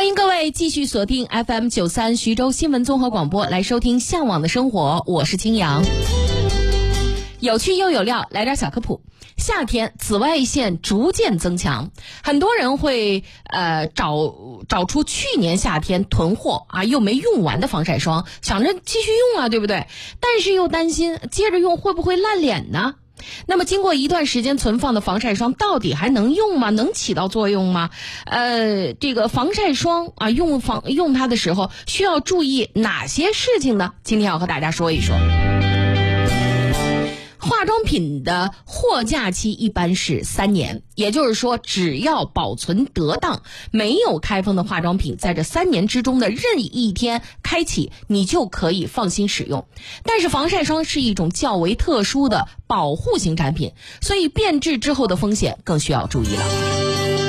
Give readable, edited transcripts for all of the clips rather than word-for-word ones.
欢迎各位继续锁定 FM93 徐州新闻综合广播，来收听《向往的生活》，我是青阳。有趣又有料，来点小科普。夏天紫外线逐渐增强，很多人会找出去年夏天囤货又没用完的防晒霜，想着继续用对不对？但是又担心接着用会不会烂脸呢？那么经过一段时间存放的防晒霜到底还能用吗？能起到作用吗？这个防晒霜用它的时候需要注意哪些事情呢？今天要和大家说一说。化妆品的货架期一般是3年，也就是说只要保存得当，没有开封的化妆品在这3年之中的任意一天开启，你就可以放心使用。但是防晒霜是一种较为特殊的保护型产品，所以变质之后的风险更需要注意了。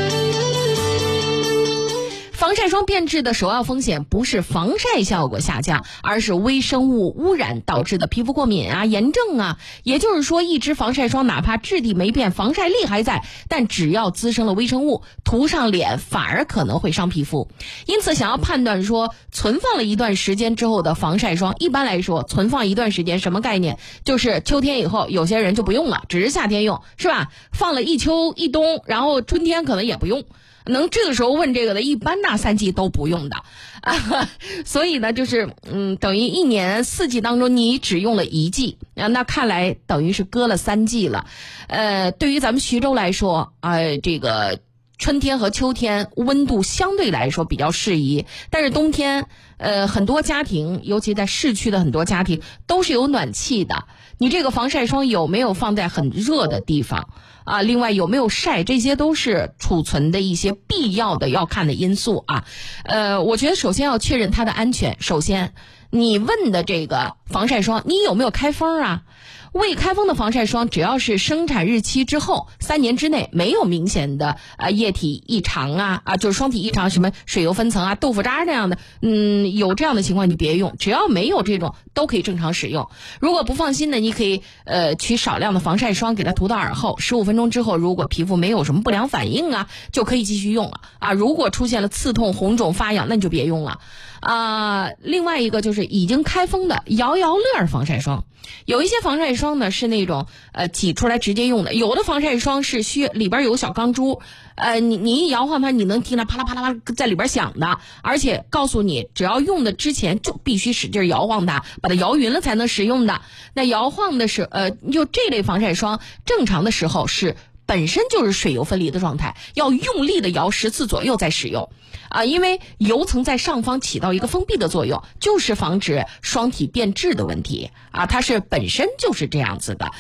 防晒霜变质的首要风险不是防晒效果下降，而是微生物污染导致的皮肤过敏炎症也就是说，一支防晒霜哪怕质地没变，防晒力还在，但只要滋生了微生物，涂上脸反而可能会伤皮肤。因此想要判断说存放了一段时间之后的防晒霜，一般来说存放一段时间什么概念？就是秋天以后有些人就不用了，只是夏天用，是吧？放了一秋一冬，然后春天可能也不用。能这个时候问这个的，一般3季都不用的所以呢就是等于1年4季当中你只用了1季，那看来等于是搁了3季了。对于咱们徐州来说这个春天和秋天温度相对来说比较适宜，但是冬天很多家庭，尤其在市区的很多家庭都是有暖气的，你这个防晒霜有没有放在很热的地方另外有没有晒，这些都是储存的一些必要的要看的因素我觉得首先要确认它的安全。首先你问的这个防晒霜你有没有开封未开封的防晒霜，只要是生产日期之后3年之内没有明显的液体异常就是霜体异常，什么水油分层豆腐渣这样的有这样的情况你别用，只要没有这种都可以正常使用。如果不放心的，你可以取少量的防晒霜给它涂到耳后，15分钟之后如果皮肤没有什么不良反应就可以继续用了如果出现了刺痛、红肿、发痒，那你就别用了另外一个就是已经开封的摇摇乐防晒霜，有一些防晒霜呢是那种挤出来直接用的，有的防晒霜是里边有小钢珠你一摇晃它，你能听它啪啦啪啦在里边响的，而且告诉你只要用的之前就必须使劲摇晃它，把它摇匀了才能使用的。那摇晃的是就这类防晒霜正常的时候是本身就是水油分离的状态，要用力的摇10次左右再使用因为油层在上方起到一个封闭的作用，就是防止霜体变质的问题它是本身就是这样子的。